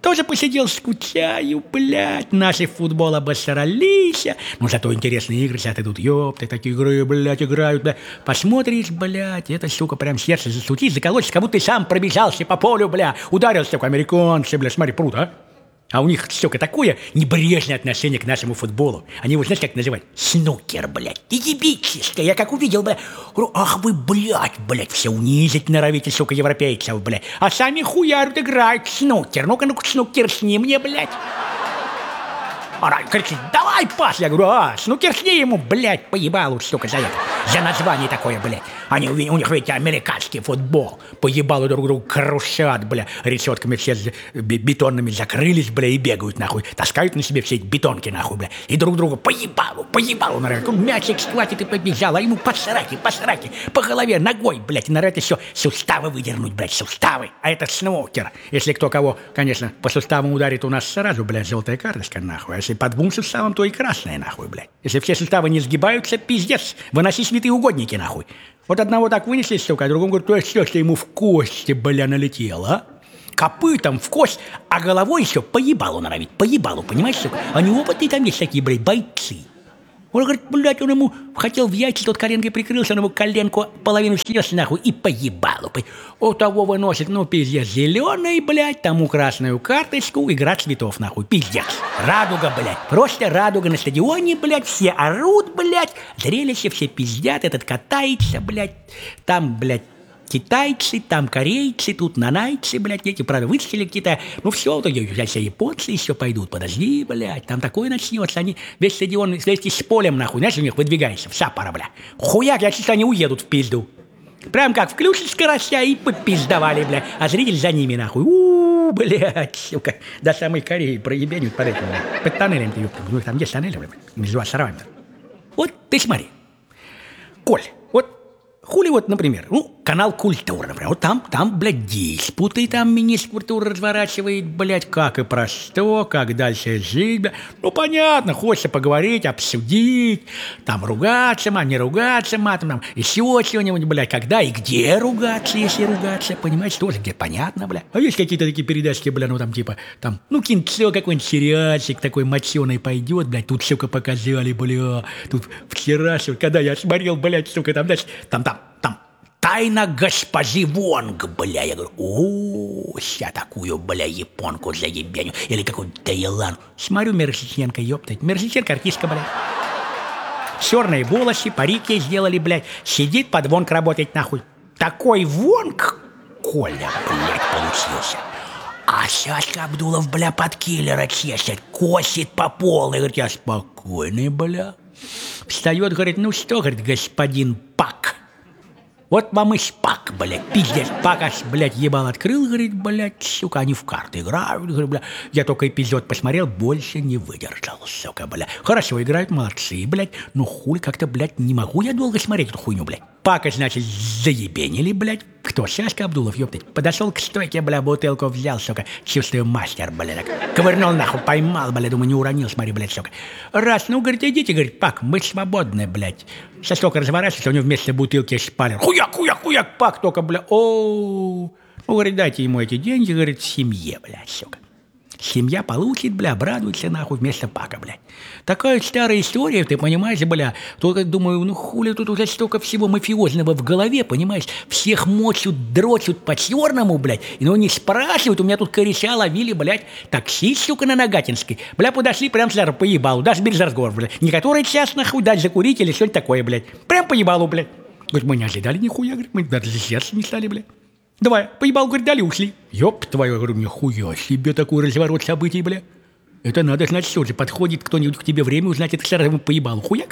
Тоже посидел, скучаю, блядь, наши в футбол обосрались. Ну, зато интересные игры сейчас идут, ёпты, такие игры, блядь, играют, блядь. Посмотришь, блядь, это, сука, прям сердце засутить, заколотишь, как будто ты сам пробежался по полю, бля, ударился, сука, американцы, бля, смотри, прут, а? А у них, сука, такое небрежное отношение к нашему футболу. Они его, знаешь, как называют? Снукер, блядь. Ты дебильчишка. Я как увидел, блядь, говорю, ах вы, блядь, все унизить норовите, сука, европейцев, блядь. А сами хуярят, играют в снукер. Ну-ка, снукер с ним мне, блядь. Она кричит, давай пас. Я говорю, снукер с ней ему, блядь, поебалу, сука, за это. За название такое, блядь. Они, у них, видите, американский футбол. Поебалу друг друга крушат, бля. Решетками все бетонными закрылись, бля, и бегают, нахуй. Таскают на себе все эти бетонки, нахуй, бля. И друг друга поебалу, нахуй. Мячик схватит и побежал, а ему по сраке, по голове, ногой, блядь. И норовит еще суставы выдернуть, блядь, суставы. А это снукер. Если кто кого, конечно, по суставам ударит, у нас сразу, блядь, желтая карточка, нахуй. А если по двум суставам, то и красная, нахуй, блядь. Если все суставы не сгибаются, пиздец, выноси святые угодники, нахуй. Вот одного так вынесли, сука, а другому говорят, что ему в кости, бля, налетело, а? Копытом в кость, а головой еще поебалу норовит, понимаешь, сука? Они опытные там есть такие, блядь, бойцы. Он говорит, блядь, он ему хотел в яйца, тот коленкой прикрылся, он ему коленку половину снес, нахуй, и поебалу. У того выносит, ну, пиздец, зеленый, блядь, тому красную карточку, игра цветов, нахуй, пиздец. Радуга, блядь, просто радуга на стадионе, блядь, все орут, блядь, зрелище, все пиздят, этот катается, блядь, там, блядь, китайцы, там корейцы, тут нанайцы, блядь, эти, правда, вычислили Китай. Ну все, то все японцы еще пойдут, подожди, блядь, там такое начнется, они весь стадион вместе с полем, нахуй, знаешь, у них выдвигается, вся пара, бля. Хуяк, я чисто они уедут в пизду. Прям как включат скоростя и попиздовали, бля, а зритель за ними, нахуй. Блядь, сука, до самой Кореи проебенят под этим, блядь, под тоннелем-то, ёпта, ну там есть тоннели, блядь, между островами. Вот ты смотри, Коль, вот хули вот, например, ну, канал «Культура», например, вот там, блядь, диспуты, там министр культуры разворачивает, блядь, как и про что, как дальше жить, блядь. Ну, понятно, хочется поговорить, обсудить, там, ругаться, не ругаться, матом, там, еще чего-нибудь, блядь, когда и где ругаться, если ругаться, понимаешь, тоже где понятно, блядь. А есть какие-то такие передачки, блядь, ну, там, типа, там, ну, кинцо, какой-нибудь сериальчик такой моченый пойдет, блядь, тут, сука, показали, бля, тут вчера, сука, когда я смотрел, блядь, сука, там, дальше, там, «Тайна госпожи Вонг», бля. Я говорю, ща такую, бля, японку заебеню. Или какую-то Таиланд. Смотрю, Мерзиченко, ёптать. Мерзиченко артистка, бля. Черные волосы, парик ей сделали, блядь. Сидит под Вонг работать, нахуй. Такой Вонг, Коля, блядь, получился. А Сашка Абдулов, бля, под киллера чешет, косит по полу. И говорит, я спокойный, бля. Встает, говорит, ну что, говорит, господин Пак. Вот вам и шпак, блядь, пиздец, Пак аж, блядь, ебал открыл, говорит, блядь, сука, они в карты играют, говорит, бля. Я только эпизод посмотрел, больше не выдержал, сука, бля. Хорошо играют, молодцы, блядь, но хуй как-то, блядь, не могу я долго смотреть эту хуйню, блядь. Пака, значит, заебенили, блядь. Кто? Сашка Абдулов, ёптать. Подошел к стойке, бля, бутылку взял, сука. Чувствую, мастер, бля, так. Ковырнул, нахуй, поймал, бля, думаю, не уронил, смотри, блядь, сука. Раз, ну, говорит, идите, говорит, Пак, мы свободны, блядь. Состок разворачивается, у него вместо бутылки шпалер. Хуяк, Пак, только, бля, Ну, говорит, дайте ему эти деньги, говорит, семье, блядь, сука. Семья получит, бля, обрадуется, нахуй, вместо Пака, блядь. Такая старая история, ты понимаешь, бля. Только думаю, ну хули тут уже столько всего мафиозного в голове, понимаешь? Всех мочут, дрочут по-черному, блядь. И ну не спрашивают, у меня тут кореша ловили, блядь, таксист, сука, на Нагатинской. Бля, подошли, прям сразу поебалу, даже без разговора, блядь. Не который час, нахуй, дать закурить или что-нибудь такое, блядь. Прям поебалу, блядь. Говорит, мы не ожидали нихуя, говорит, мы даже сердце не стали, блядь. Давай, поебал, говорит, дали, ушли. Ёб твою, говорю, нихуя себе такой разворот событий, бля. Это надо, значит, все же подходит кто-нибудь к тебе время узнать, это сразу поебалу, хуяк.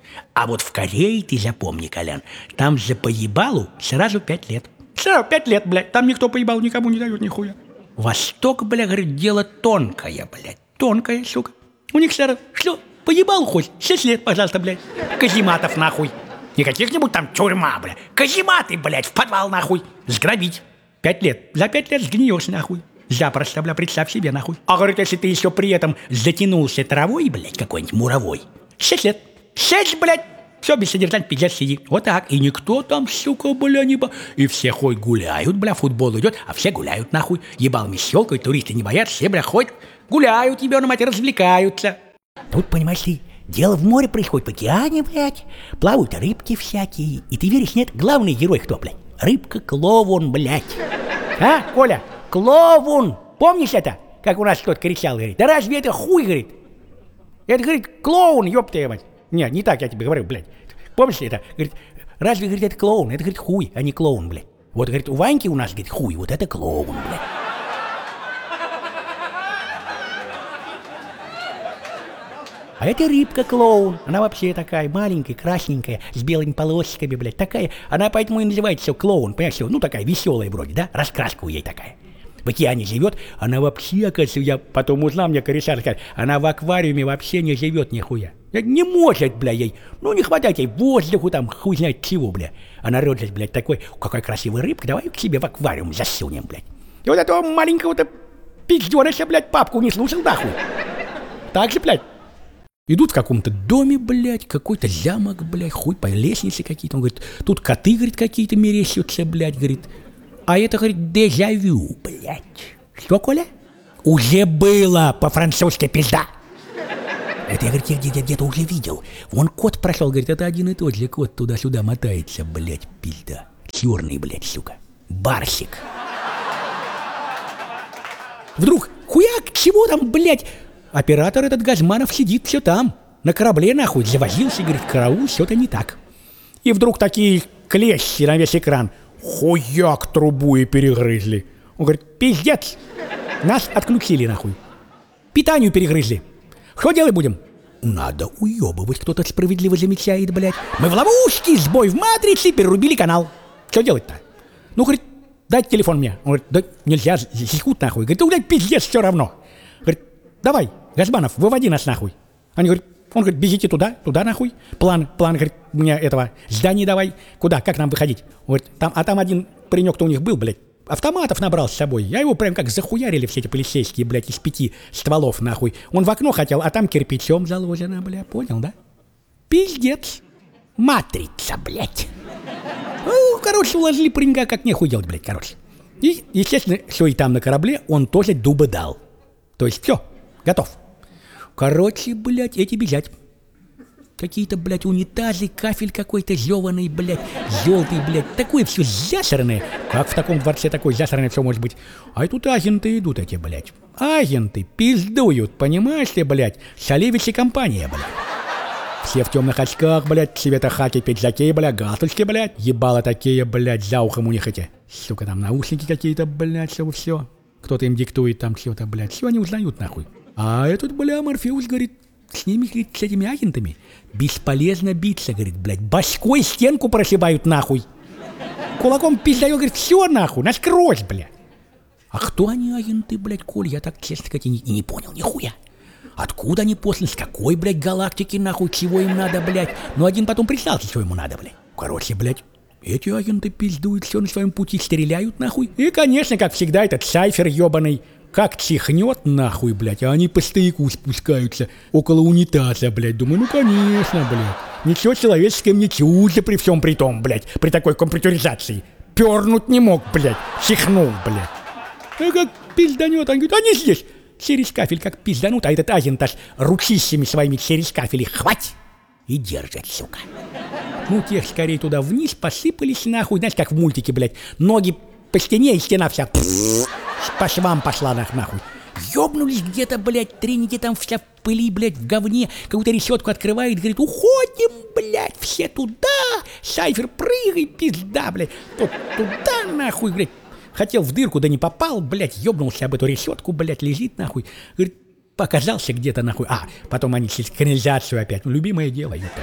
А вот в Корее, ты запомни, Колян, там за поебалу сразу 5 лет. Сразу 5 лет, блядь, там никто поебалу никому не дает нихуя. Восток, бля, говорит, дело тонкое, блядь, тонкое, сука. У них сразу, что, поебалу хоть, 6 лет, пожалуйста, блядь. Казематов, нахуй. Не каких-нибудь там тюрьма, бля. Казематы, блядь, в подвал, нахуй. Сграбить. 5 лет. За 5 лет сгниешь, нахуй. Запросто, бля, представь себе, нахуй. А говорит, если ты еще при этом затянулся травой, блядь, какой-нибудь муровой. 6 лет. 6, блядь. Все, бессодержательный пиздец сиди. Вот так. И никто там, сука, бля, не ба... И все ходят, гуляют, бля, футбол идет, а все гуляют нахуй. Ебалами щелкают, туристы не боятся, все, бля, ходят, гуляют, ебаную мать, развлекаются. Тут, понимаешь ли, дело в море происходит, в океане, блядь. Плавают рыбки всякие. И ты веришь, нет? Главный герой кто, блядь? Рыбка-клоун, блядь. А, Коля, клоун. Помнишь это? Как у нас кто-то кричал, говорит. Да разве это хуй, говорит? Это, говорит, клоун, ёпта я мать. Нет, не так я тебе говорю, блядь. Помнишь это? Говорит, разве, говорит, это клоун? Это, говорит, хуй, а не клоун, блядь. Вот, говорит, у Ваньки у нас, говорит, хуй, вот это клоун, блядь. А это рыбка-клоун. Она вообще такая маленькая, красненькая, с белыми полосиками, блядь. Такая, она поэтому и называется клоун, понимаешь, ну такая веселая вроде, да? Раскраска у ей такая. В океане живет, она вообще, оказывается, я потом узнал, мне кореша сказали, она в аквариуме вообще не живет нихуя. Не может, бля, ей, ну не хватает ей воздуху там, хуй знает чего, бля. Она родилась, блядь, такой, какая красивая рыбка, давай к себе в аквариум засунем, блядь. И вот этого маленького-то пизденыша, блядь, папку не слушал, нахуй. Так же, блядь. Идут в каком-то доме, блядь, какой-то замок, блядь, хуй по лестнице какие-то. Он говорит, тут коты, говорит, какие-то мерещатся, блядь, говорит. А это, говорит, дежавю, блядь. Что, Коля? Уже было по-французски, пизда. Это я, говорит, я где-то уже видел. Вон кот прошел, говорит, это один и тот же кот туда-сюда мотается, блядь, пизда. Черный, блядь, сука. Барсик. Вдруг, хуяк, чего там, блядь? Оператор этот Газманов сидит все там. На корабле, нахуй, завозился, говорит, караул, все-то не так. И вдруг такие клещи на весь экран. Хуяк трубу и перегрызли. Он говорит, пиздец, нас отключили, нахуй. Питанию перегрызли. Что делать будем? Надо уебывать, кто-то справедливо замечает, блядь. Мы в ловушке, сбой в матрице, перерубили канал. Что делать-то? Ну, говорит, дайте телефон мне. Он говорит, да нельзя, секут, нахуй. Говорит, да, блядь, пиздец, все равно. Говорит, давай, Газманов, выводи нас, нахуй. Они говорят, он говорит, бегите туда, нахуй. План, говорит, мне этого, здание давай. Куда, как нам выходить? Он говорит, там один паренек-то у них был, блядь, автоматов набрал с собой. Я его прям как захуярили все эти полицейские, блядь, из 5 стволов, нахуй. Он в окно хотел, а там кирпичом заложено, блядь, понял, да? Пиздец. Матрица, блядь. Ну, короче, уложили паренька, как нехуй делать, блядь, короче. И, естественно, все и там на корабле он тоже дуба дал. То есть все, готов. Короче, блядь, эти бежать. Какие-то, блядь, унитазы, кафель какой-то зёваный, блядь, желтый, блядь. Такое все засранное. Как в таком дворце такое засранное все может быть? А тут агенты идут эти, блядь. Агенты пиздуют, понимаешь ли, блядь? Шалевич и компания, блядь. Все в темных очках, блядь, цвета хаки, пиджаки, блядь, галстучки, блядь. Ебало такие, блядь, за ухом у них эти. Сука, там наушники какие-то, блядь, все. Кто-то им диктует там что-то, блядь. Все они узнают, нахуй. А этот, бля, Морфеус, говорит, с ними, говорит, с этими агентами бесполезно биться, говорит, блядь. Башкой стенку прошибают, нахуй. Кулаком пиздаю, говорит, все, нахуй, насквозь, блядь. А кто они, агенты, блядь, Коль? Я так, честно сказать, и не понял нихуя. Откуда они посланы, с какой, блядь, галактики, нахуй, чего им надо, блядь. Ну, один потом признался, что ему надо, блядь. Короче, блядь, эти агенты пиздуют, все на своем пути стреляют, нахуй. И, конечно, как всегда, этот Сайфер ебаный как чихнет, нахуй, блядь, а они по стояку спускаются около унитаза, блядь. Думаю, ну, конечно, блядь. Ничего человеческое мне чудо при всем при том, блядь, при такой компьютеризации. Пернуть не мог, блядь, чихнул, блядь. А как пизданет, он говорит, они здесь. Через кафель как пизданут, а этот агент аж ручищами своими через кафель их хвать и держит, сука. Ну, тех скорее туда вниз посыпались, нахуй, знаешь, как в мультике, блядь. Ноги по стене, и стена вся по швам пошла, нахуй. Ёбнулись где-то, блядь, треники там вся в пыли, блядь, в говне. Какую-то решетку открывает, говорит, уходим, блядь, все туда. Сайфер, прыгай, пизда, блядь. Туда, нахуй, блядь. Хотел в дырку, да не попал, блядь, ёбнулся об эту решетку, блядь, лежит, нахуй. Говорит, показался где-то, нахуй. А, потом они через канализацию опять. Ну, любимое дело, ёпта.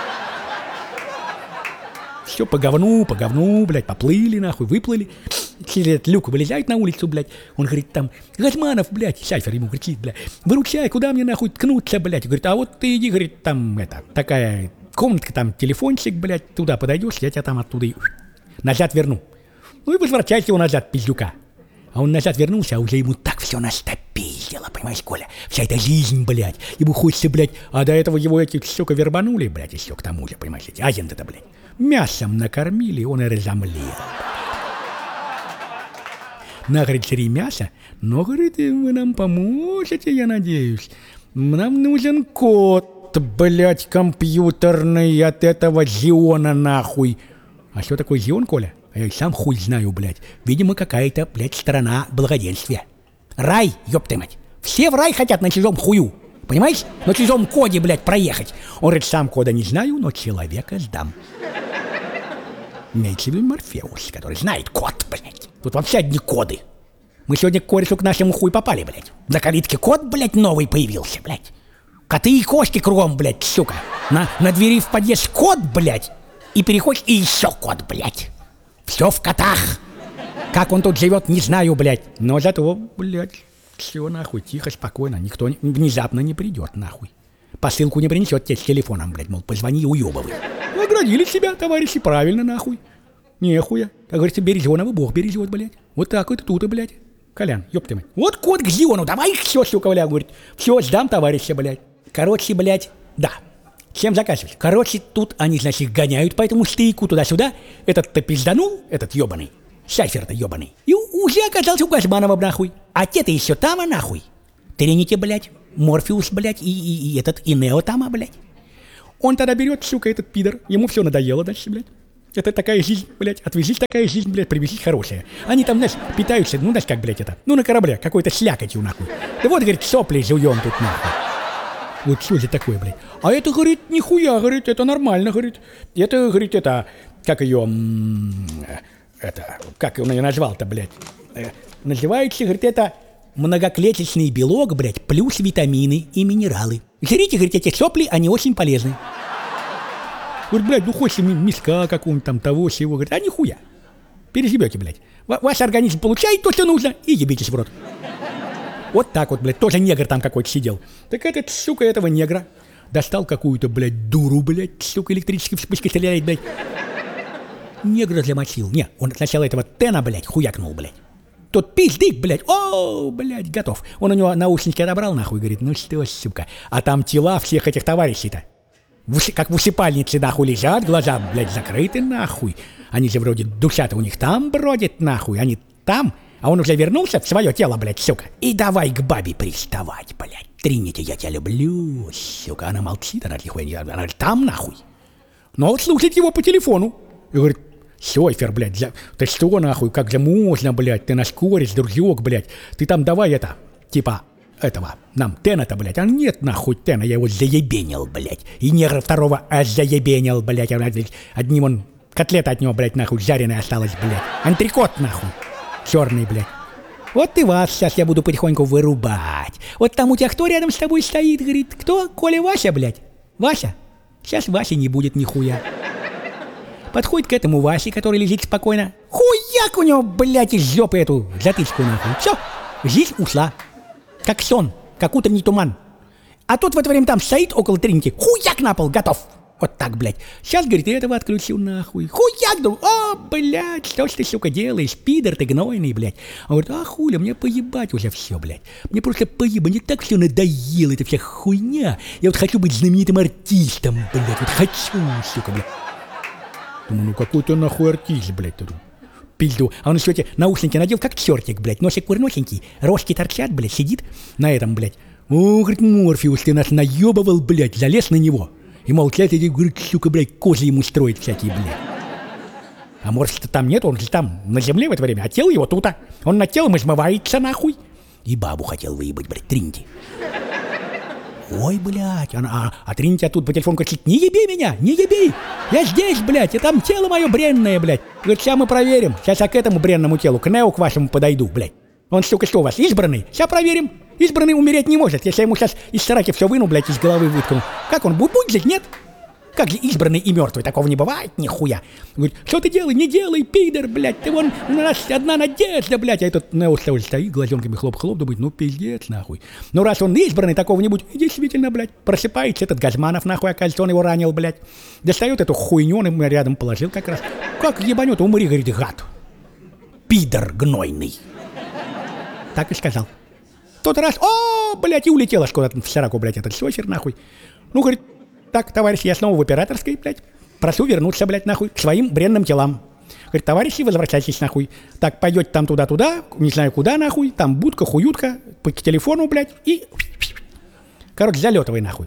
Все по говну, блядь, поплыли, нахуй, выплыли. Через этот люк вылезают на улицу, блядь. Он говорит, там, Газманов, блядь, Сайфер ему кричит, блядь, выручай, куда мне, нахуй, ткнуться, блядь. Говорит, а вот ты иди, говорит, там, такая комнатка, там, телефончик, блядь, туда подойдешь, я тебя там оттуда и назад верну. Ну и возвращайся его назад, пиздюка. А он назад вернулся, а уже ему так все настопиздило, понимаешь, Коля? Вся эта жизнь, блядь. Ему хочется, блядь, а до этого его эти, сука, вербанули, блядь, еще к тому же, понимаешь, эти агенты-то, блядь. Мясом накормили, он и разомлел. На, говорит, 3 мяса, но, говорит, вы нам поможете, я надеюсь. Нам нужен код, блядь, компьютерный от этого Зиона, нахуй. А что такое Зион, Коля? А я и сам хуй знаю, блядь. Видимо, какая-то, блядь, страна благоденствия. Рай, ёпта мать. Все в рай хотят на чужом хую. Понимаешь? На чужом коде, блядь, проехать. Он говорит, сам кода не знаю, но человека сдам. Имеется в виду Морфеус, который знает код, блядь. Тут вообще одни коды. Мы сегодня к корешу к нашему хуй попали, блядь. На калитке код, блядь, новый появился, блядь. Коты и кошки кругом, блядь, сука. На двери в подъезд код, блядь. И переходишь, и еще код, блядь. Все в котах. Как он тут живет, не знаю, блядь. Но зато, блядь, все нахуй, тихо, спокойно. Никто внезапно не придет, нахуй. Посылку не принесет тебе с телефоном, блядь, мол, позвони и уебывай. Наградили себя, товарищи, правильно, нахуй. Нехуя. Как говорится, Березенова Бог бережет, блядь. Вот так вот тут, блядь. Колян, ёпта мать. Вот код к Зиону, давай все, сука, бля, говорит. Все, сдам, товарища, блядь. Короче, блядь, да. Чем заказывать? Короче, тут они, значит, гоняют по этому стейку туда-сюда. Этот-то пизданул, этот ёбаный. Шайфер-то ёбаный. И уже оказался у Газманова, нахуй. А те-то еще там, а нахуй. Тринити, блядь. Морфеус, блядь, и этот, и Нео там, а, блядь. Он тогда берет, сука, этот пидор. Ему все надоело дальше, блядь. Это такая жизнь, блядь, отвезись такая жизнь, блядь, привезись хорошая. Они там, знаешь, питаются, ну, знаешь, как, блядь, это, ну, на корабле, какой-то слякотью, нахуй. Да вот, говорит, сопли жуем тут, нахуй. Вот что это такое, блядь. А это, говорит, нихуя, говорит, это нормально, говорит. Это, говорит, это, как ее, это, как он ее назвал-то, блядь. Называется, говорит, это многоклеточный белок, блядь, плюс витамины и минералы. Жрите, говорит, эти сопли, они очень полезны. Говорит, блядь, ну хочешь миска какого-нибудь там, того, сего. Говорит, а нихуя. Переживете, блядь. Ваш организм получает то, что нужно, и ебитесь в рот. Вот так вот, блядь, тоже негр там какой-то сидел. Так этот, сука, этого негра достал какую-то, блядь, дуру, блядь, сука, электрической вспышкой стреляет, блядь. Негра замочил. Не, он сначала этого Тена, блядь, хуякнул, блядь. Тот пиздик, блядь, о, блядь, готов. Он у него наушники отобрал, нахуй, говорит, ну что, сука. А там тела всех этих товарищей-то. Как в усыпальнице, нахуй, лежат, глаза, блядь, закрыты, нахуй. Они же вроде душа-то у них там бродит, нахуй, они там, а он уже вернулся в свое тело, блядь, сука. И давай к бабе приставать, блядь. Тринити, я тебя люблю, сука. Она молчит, она тихо, она там, нахуй. Но вот слушает его по телефону. И говорит, Сёйфер, блядь, ты что, нахуй, как же можно, блядь, ты наш кореш, дружок, блядь. Ты там давай это, типа... этого, нам Тена-то, блядь, а нет, нахуй Тена, я его заебенил, блядь, и негра второго заебенил, блядь, одним он, котлета от него, блядь, нахуй, жареная осталась, блядь, антрикот, нахуй, черный, блядь. Вот и вас сейчас я буду потихоньку вырубать. Вот там у тебя кто рядом с тобой стоит, говорит, кто? Коля Вася, блядь, Вася? Сейчас Васи не будет нихуя. Подходит к этому Васе, который лежит спокойно, хуяк у него, блядь, из жопы эту затычку, нахуй, все, жизнь ушла. Как сон, как утренний туман. А тут в это время там стоит около Тринити. Хуяк на пол, готов. Вот так, блядь. Сейчас, говорит, я этого отключил нахуй. Хуяк, думаю, о, блядь, что ж ты, сука, делаешь? Пидор ты гнойный, блядь. Он говорит, а хули, мне поебать уже все, блядь. Мне просто поебать, мне так все надоело, эта вся хуйня. Я вот хочу быть знаменитым артистом, блядь. Вот хочу, сука, блядь. Думаю, ну какой ты нахуй артист, блядь, тут. Пизду. А он еще эти наушники надел, как чертик, блядь. Носик курносенький, рожки торчат, блядь, сидит на этом, блядь. О, говорит, Морфеус, ты нас наебывал, блядь, залез на него. И молчать, и говорит, сука, блядь, козы ему строит всякие, блядь. А Морфеуса-то там нет, он же там на земле в это время, а тело его тут-то. Он над телом измывается, нахуй. И бабу хотел выебать, блядь, Тринити. Ой, блядь, а Тринити тут по телефону кричит, не еби меня, не еби, я здесь, блядь, и там тело мое бренное, блядь. Говорит, сейчас мы проверим, сейчас я к этому бренному телу, к Нео, к вашему подойду, блядь. Он, сука, что у вас, избранный? Сейчас проверим. Избранный умереть не может, если я ему сейчас из сраки все выну, блядь, из головы выткну. Как он, будет жить, нет? Как же избранный и мертвый, такого не бывает, нихуя. Говорит, что ты делай, не делай, пидор, блядь, ты вон, у нас одна надежда, блядь. А этот Нео стоит, глазенками хлоп-хлоп, думает, ну пиздец, нахуй. Ну раз он избранный, такого не будет, и действительно, блядь, просыпается этот Газманов, нахуй, оказывается, он его ранил, блядь. Достает эту хуйню, он ему рядом положил как раз. Как ебанет, умри, говорит, гад. Пидор гнойный. Так и сказал. тот раз, блядь, и улетел аж куда-то в сраку, блядь, этот сёсер, нахуй. Ну, говорит, так, товарищи, я снова в операторской, блядь, прошу вернуться, блядь, нахуй, к своим бренным телам. Говорит, товарищи, возвращайтесь, нахуй. Так, пойдете там туда-туда, не знаю куда, нахуй, там будка, хуютка, к телефону, блядь, и... Короче, залетывай, нахуй.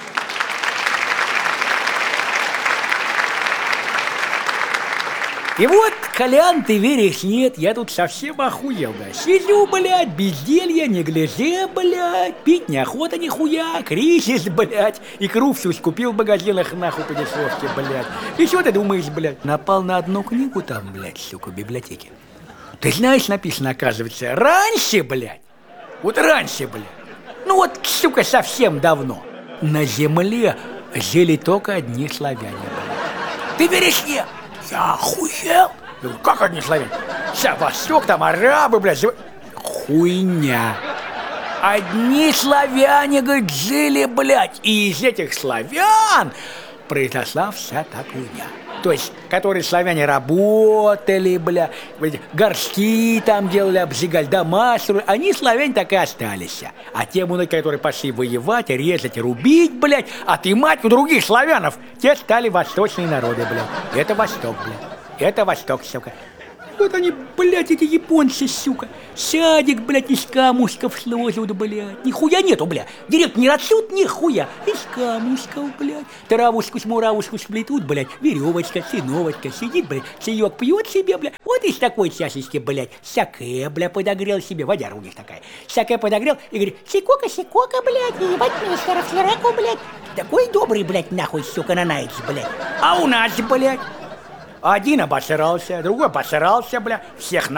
И вот, Колян, ты веришь, нет, я тут совсем охуел, да. Сижу, блядь, безделье, неглиже, блядь, пить неохота нихуя, кризис, блядь, икру всю скупил в магазинах, нахуй, по дешевке, блядь. И что ты думаешь, блядь, напал на одну книгу там, блядь, сука, в библиотеке. Ты знаешь, написано, оказывается, раньше, блядь, вот раньше, блядь, ну вот, сука, совсем давно, на земле жили только одни славяне, блядь. Ты веришь, нет? Я охуел. Я говорю, как одни славяне? Вся Восток, там арабы, блядь. Хуйня. Одни славяне, говорит, жили, блядь. И из этих славян произошла вся та хуйня. То есть, которые славяне работали, бля, горшки там делали, обжигали, дома строили, они, славяне, так и остались. А те муны, которые пошли воевать, резать, рубить, блядь, отымать у других славянов, те стали восточные народы, блядь. Это Восток, блядь. Это Восток, сука. Вот они, блядь, эти японцы, сука. Садик, блядь, из камушков сложат, блядь. Нихуя нету, блядь. Директор не растут, нихуя. Из камушков, блядь. Травушку с муравушку сплетут, блядь. Веревочка, сыновочка сидит, блядь. Чаек пьет себе, блядь. Вот из такой чашечки, блядь. Саке, блядь, подогрел себе. Водяра у них такая. Саке подогрел и говорит, сикока, блядь. Ебать, мистер Флераку, блядь. Такой добрый, блядь, нахуй, сука, нанаец, блядь. А у нас, блядь. Один обосрался, другой обосрался, бля, всех